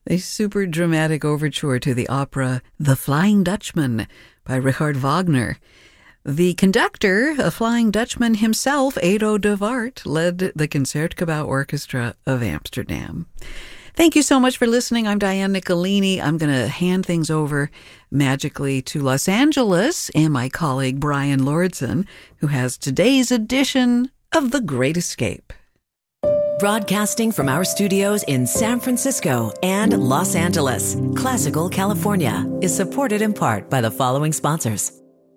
A super dramatic overture to the opera The Flying Dutchman by Richard Wagner. The conductor, a Flying Dutchman himself, Edo de Waart, led the Concertgebouw Orchestra of Amsterdam. Thank you so much for listening. I'm Diane Nicolini. I'm going to hand things over magically to Los Angeles and my colleague Brian Lordson, who has today's edition of The Great Escape. Broadcasting from our studios in San Francisco and Los Angeles, Classical California is supported in part by the following sponsors.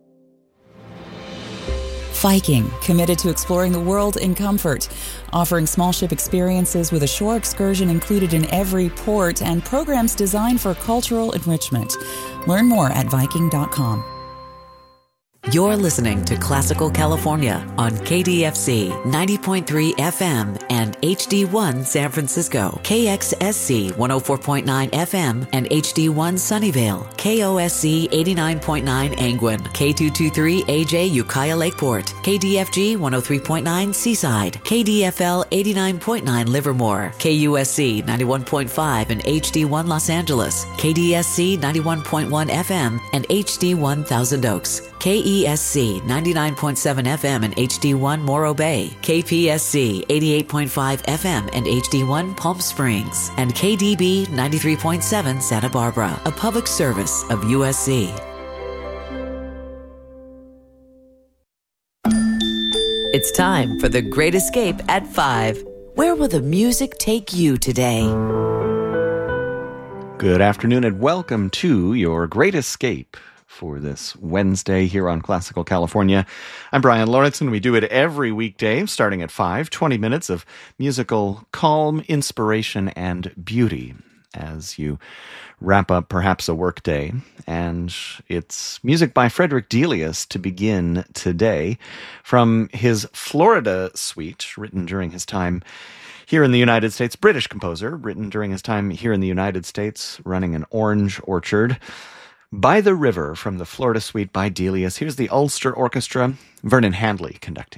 Viking, committed to exploring the world in comfort, offering small ship experiences with a shore excursion included in every port and programs designed for cultural enrichment. Learn more at Viking.com. You're listening to Classical California on KDFC 90.3 FM and HD1 San Francisco, KXSC 104.9 FM and HD1 Sunnyvale, KOSC 89.9 Angwin, K223 AJ Ukiah Lakeport, KDFG 103.9 Seaside, KDFL 89.9 Livermore, KUSC 91.5 and HD1 Los Angeles, KDSC 91.1 FM and HD1 Thousand Oaks, KESC 99.7 FM and HD1 Morro Bay, KPSC 88.5 FM and HD1 Palm Springs, and KDB 93.7 Santa Barbara, a public service of USC. It's time for The Great Escape at 5. Where will the music take you today? Good afternoon and welcome to your Great Escape for this Wednesday here on Classical California. I'm Brian Lawrenson. We do it every weekday starting at 5, 20 minutes of musical calm, inspiration, and beauty as you wrap up perhaps a work day. And it's music by Frederick Delius to begin today from his Florida Suite, written during his time here in the United States, British composer, written during his time here in the United States, running an orange orchard. By the River from the Florida Suite by Delius. Here's the Ulster Orchestra, Vernon Handley conducting.